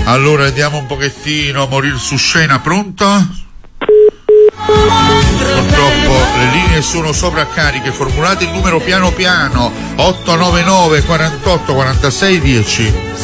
Allora vediamo un pochettino a morire su scena. Pronto? Purtroppo le linee sono sovraccariche. Formulate il numero piano piano. 899 48 46 10.